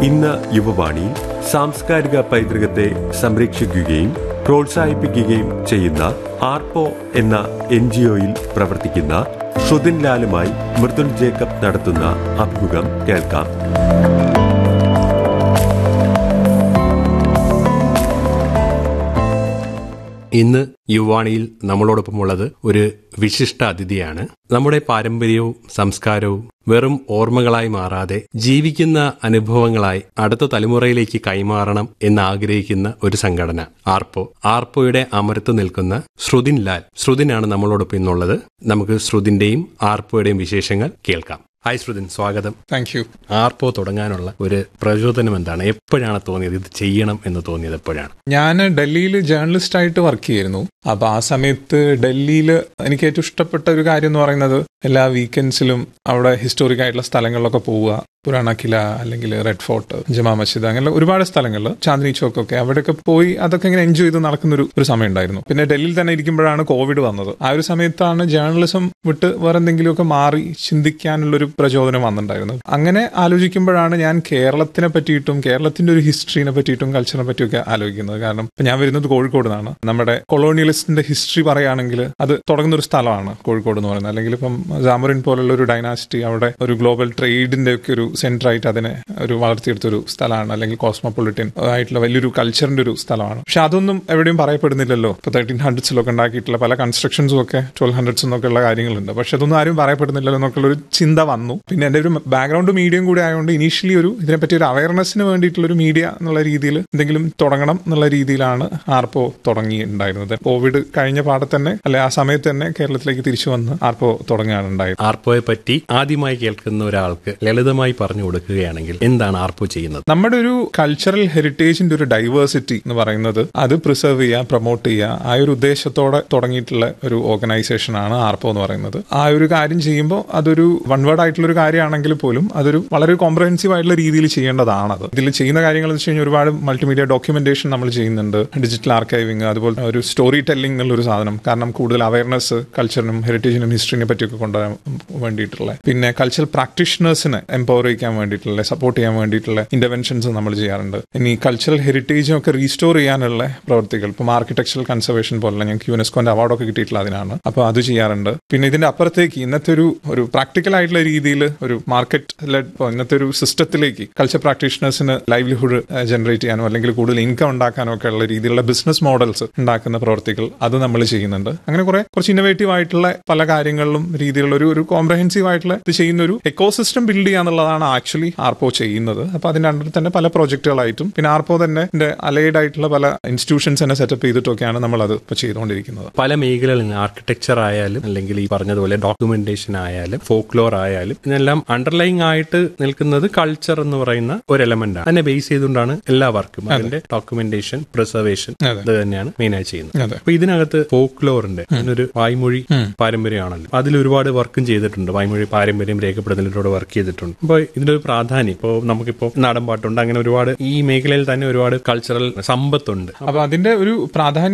ഇന്ന് യുവവാണിയിൽ സാംസ്കാരിക പൈതൃകത്തെ സംരക്ഷിക്കുകയും പ്രോത്സാഹിപ്പിക്കുകയും ചെയ്യുന്ന ആർപ്പോ എന്ന NGOയിൽ പ്രവർത്തിക്കുന്ന ശ്രുതിൻ ലാലുമായി മൃദുൽ ജേക്കബ് നടത്തുന്ന അഭിമുഖം കേൾക്കാം. ഇന്ന് യുവാണിയിൽ നമ്മളോടൊപ്പമുള്ളത് ഒരു വിശിഷ്ട അതിഥിയാണ്. നമ്മുടെ പാരമ്പര്യവും സംസ്കാരവും വെറും ഓർമ്മകളായി മാറാതെ ജീവിക്കുന്ന അനുഭവങ്ങളായി അടുത്ത തലമുറയിലേക്ക് കൈമാറണം എന്നാഗ്രഹിക്കുന്ന ഒരു സംഘടന ആർപ്പോയുടെ അമരത്ത് നിൽക്കുന്ന ശ്രുതിൻ ലാൽ. ശ്രുതിനാണ് നമ്മളോടൊപ്പം ഇന്നുള്ളത്. നമുക്ക് ശ്രുതിന്റെയും ആർപ്പോയുടെയും വിശേഷങ്ങൾ കേൾക്കാം. ഹായ് ശ്രുതിൻ, സ്വാഗതം. Thank you. ആർപ്പോ തുടങ്ങാനുള്ള ഒരു പ്രചോദനം എന്താണ്? എപ്പോഴാണ് തോന്നിയത് ഇത് ചെയ്യണം എന്ന് തോന്നിയത്? എപ്പോഴാണ്? ഞാൻ ഡൽഹിയിൽ ജേർണലിസ്റ്റ് ആയിട്ട് വർക്ക് ചെയ്യുന്നു. അപ്പൊ ആ സമയത്ത് ഡൽഹിയിൽ എനിക്ക് ഏറ്റവും ഇഷ്ടപ്പെട്ട ഒരു കാര്യം എന്ന് പറയുന്നത് എല്ലാ വീക്കെൻഡ്സിലും അവിടെ ഹിസ്റ്റോറിക് ആയിട്ടുള്ള സ്ഥലങ്ങളിലൊക്കെ പോവുക. പുരാണ കില അല്ലെങ്കിൽ റെഡ് ഫോർട്ട്, ജമാ മസ്ജിദ്, അങ്ങനെ ഒരുപാട് സ്ഥലങ്ങളിൽ, ചാന്ദിനി ചോക്കൊക്കെ, അവിടെയൊക്കെ പോയി അതൊക്കെ ഇങ്ങനെ എൻജോയ് ചെയ്ത് നടക്കുന്ന ഒരു സമയം ഉണ്ടായിരുന്നു. പിന്നെ ഡൽഹിയിൽ തന്നെ ഇരിക്കുമ്പോഴാണ് കോവിഡ് വന്നത്. ആ ഒരു സമയത്താണ് ജേർണലിസം വിട്ട് വേറെ എന്തെങ്കിലുമൊക്കെ മാറി ചിന്തിക്കാനുള്ളൊരു പ്രചോദനം വന്നിട്ടുണ്ടായിരുന്നത്. അങ്ങനെ ആലോചിക്കുമ്പോഴാണ് ഞാൻ കേരളത്തിനെ പറ്റിയിട്ടും കേരളത്തിന്റെ ഒരു ഹിസ്റ്ററിനെ പറ്റിയിട്ടും കൾച്ചറിനെ പറ്റിയൊക്കെ ആലോചിക്കുന്നത്. കാരണം ഞാൻ വരുന്നത് കോഴിക്കോട് നിന്നാണ്. നമ്മുടെ കൊളോണിയലിസ്റ്റിന്റെ ഹിസ്റ്ററി പറയുകയാണെങ്കിൽ അത് തുടങ്ങുന്ന ഒരു സ്ഥലമാണ് കോഴിക്കോട് എന്ന് പറയുന്നത്. അല്ലെങ്കിൽ ഇപ്പം ജാമറിൻ പോലുള്ള ഒരു ഡൈനാസിറ്റി, അവിടെ ഒരു ഗ്ലോബൽ ട്രേഡിന്റെ ഒക്കെ ഒരു സെന്റർ ആയിട്ട് അതിനെ ഒരു വളർത്തിയെടുത്തൊരു സ്ഥലമാണ്. അല്ലെങ്കിൽ കോസ്മോപൊളിറ്റൻ ആയിട്ടുള്ള വലിയൊരു കൾച്ചറിന്റെ ഒരു സ്ഥലമാണ്. പക്ഷെ അതൊന്നും എവിടെയും പറയപ്പെടുന്നില്ലല്ലോ. ഇപ്പൊ 1300s ഉണ്ടാക്കിയിട്ടുള്ള പല കൺസ്ട്രക്ഷൻസും ഒക്കെ 1200s ഉള്ള കാര്യങ്ങളുണ്ട്. പക്ഷെ അതൊന്നും ആരും പറയപ്പെടുന്നില്ലല്ലോ എന്നൊക്കെയുള്ള ഒരു ചിന്ത വന്നു. പിന്നെ എന്റെ ഒരു ബാക്ക്ഗ്രൗണ്ട് മീഡിയം കൂടി ആയതുകൊണ്ട് ഇനീഷ്യലി ഇതിനെപ്പറ്റി ഒരു അവയർനെസ്സിന് വേണ്ടിയിട്ടുള്ള ഒരു മീഡിയ എന്നുള്ള രീതിയിൽ എന്തെങ്കിലും തുടങ്ങണം എന്നുള്ള രീതിയിലാണ് ആർപ്പോ തുടങ്ങിയിട്ടുണ്ടായിരുന്നത്. കോവിഡ് കഴിഞ്ഞ പാടെ തന്നെ ആ സമയത്ത് തന്നെ കേരളത്തിലേക്ക് തിരിച്ചു വന്ന് ആർപ്പോ തുടങ്ങുകയാണ് ഉണ്ടായത്. ആർപ്പോയെ പറ്റി ആദ്യമായി കേൾക്കുന്ന ഒരാൾക്ക് ലളിതമായി പറഞ്ഞു കൊടുക്കുകയാണെങ്കിൽ എന്താണ് ആർപ്പോ ചെയ്യുന്നത്? നമ്മുടെ ഒരു കൾച്ചറൽ ഹെറിറ്റേജിന്റെ ഒരു ഡൈവേഴ്സിറ്റി എന്ന് പറയുന്നത് അത് പ്രിസർവ് ചെയ്യുക, പ്രൊമോട്ട് ചെയ്യുക, ആ ഒരു ഉദ്ദേശത്തോടെ തുടങ്ങിയിട്ടുള്ള ഒരു ഓർഗനൈസേഷൻ ആണ് ആർപ്പോ എന്ന് പറയുന്നത്. ആ ഒരു കാര്യം ചെയ്യുമ്പോൾ അതൊരു വൺ വേർഡ് ആയിട്ടുള്ള ഒരു കാര്യമാണെങ്കിൽ പോലും അതൊരു വളരെ കോംപ്രഹെൻസീവ് ആയിട്ടുള്ള രീതിയിൽ ചെയ്യേണ്ടതാണത്. ഇതിൽ ചെയ്യുന്ന കാര്യങ്ങൾ എന്ന് വെച്ച് കഴിഞ്ഞാൽ ഒരുപാട് മൾട്ടിമീഡിയ ഡോക്യുമെന്റേഷൻ നമ്മൾ ചെയ്യുന്നുണ്ട്, ഡിജിറ്റൽ ആർക്കൈവിംഗ്, അതുപോലെ ഒരു സ്റ്റോറി ടെല്ലിംഗ് എന്നുള്ളൊരു സാധനം. കാരണം കൂടുതൽ അവയർനെസ് കൾച്ചറിനും ഹെറിറ്റേജിനും ഹിസ്റ്ററിനെ പറ്റിയൊക്കെ കൊണ്ടുവരാൻ വേണ്ടിയിട്ടുള്ള, പിന്നെ കൾച്ചറൽ പ്രാക്ടീഷണേഴ്സിനെ എംപവർ ചെയ്യാൻ വേണ്ടിയിട്ടുള്ള, സപ്പോർട്ട് ചെയ്യാൻ വേണ്ടിയിട്ടുള്ള ഇന്റർവെൻഷൻസ് നമ്മൾ ചെയ്യാറുണ്ട്. ഇനി കൾച്ചറൽ ഹെറിറ്റേജും ഒക്കെ റീസ്റ്റോർ ചെയ്യാനുള്ള പ്രവർത്തികൾ, ഇപ്പം ആർക്കിടെക്ചറൽ കൺസർവേഷൻ പോലുള്ള ഞങ്ങൾക്ക് യുനെസ്കോന്റെ അവാർഡൊക്കെ കിട്ടിയിട്ടുള്ള അതിനാണ്. അപ്പോൾ അത് ചെയ്യാറുണ്ട്. പിന്നെ ഇതിന്റെ അപ്പുറത്തേക്ക് ഇന്നത്തെ ഒരു പ്രാക്ടിക്കൽ ആയിട്ടുള്ള രീതിയിൽ ഒരു മാർക്കറ്റ് ലെഡ് ഇന്നത്തെ ഒരു സിസ്റ്റത്തിലേക്ക് കൾച്ചർ പ്രാക്ടീഷണേഴ്സിന് ലൈവ്ലിഹുഡ് ജനറേറ്റ് ചെയ്യാനോ അല്ലെങ്കിൽ കൂടുതൽ ഇൻകം ഉണ്ടാക്കാനോ ഒക്കെ ഉള്ള രീതിയിലുള്ള ബിസിനസ് മോഡൽസ് ഉണ്ടാക്കുന്ന പ്രവർത്തികൾ അത് നമ്മൾ ചെയ്യുന്നുണ്ട്. അങ്ങനെ കുറച്ച് ഇന്നോവേറ്റീവ് ആയിട്ടുള്ള പല കാര്യങ്ങളിലും രീതിയിലുള്ള ഒരു കോംപ്രഹെൻസീവ് ആയിട്ടുള്ള ഇത് ചെയ്യുന്ന ഒരു എക്കോസിസ്റ്റം ബിൽഡ് ചെയ്യുക എന്നുള്ളതാണ് ആക്ച്വലി ആർപ്പോ ചെയ്യുന്നത്. അപ്പൊ അതിന്റെ അണ്ടർ തന്നെ പല പ്രോജക്റ്റുകളായിട്ടും പിന്നെ ആർപ്പോ തന്നെ അലൈഡ് ആയിട്ടുള്ള പല ഇൻസ്റ്റിറ്റ്യൂഷൻസ് തന്നെ സെറ്റപ്പ് ചെയ്തിട്ടൊക്കെയാണ് നമ്മൾ അത് ഇപ്പൊ ചെയ്തുകൊണ്ടിരിക്കുന്നത്. പല മേഖലകളിൽ ആർക്കിടെക്ചർ ആയാലും അല്ലെങ്കിൽ ഈ പറഞ്ഞതുപോലെ ഡോക്യുമെന്റേഷൻ ആയാലും ഫോക്ലോർ ആയാലും ഇതെല്ലാം അണ്ടർലൈങ് ആയിട്ട് നിൽക്കുന്നത് കൾച്ചർ എന്ന് പറയുന്ന ഒരു എലമെന്റ് ആണ്. അതിനെ ബേസ് ചെയ്തുകൊണ്ടാണ് എല്ലാ വർക്കും അതിന്റെ ഡോക്യുമെന്റേഷൻ, പ്രിസർവേഷൻ ഇത് തന്നെയാണ് മെയിൻ ആയി ചെയ്യുന്നത്. അപ്പൊ ഇതിനകത്ത് ഫോക്ലോറിന്റെ ഒരു വായ്മൊഴി പാരമ്പര്യമാണല്ലോ, അതിൽ ഒരുപാട് വർക്കും ചെയ്തിട്ടുണ്ട്. വായ്മൊഴി പാരമ്പര്യം രേഖപ്പെടുത്തുന്നതിലൂടെ വർക്ക് ചെയ്തിട്ടുണ്ട്. അപ്പൊ ഇതിന്റെ ഒരു പ്രാധാന്യം, ഇപ്പോ നമുക്കിപ്പോ നാടൻ പാട്ടുണ്ട്, അങ്ങനെ ഒരുപാട് ഈ മേഖലയിൽ തന്നെ ഒരുപാട് കൾച്ചറൽ സമ്പത്തുണ്ട്. അപ്പൊ അതിന്റെ ഒരു പ്രാധാന്യം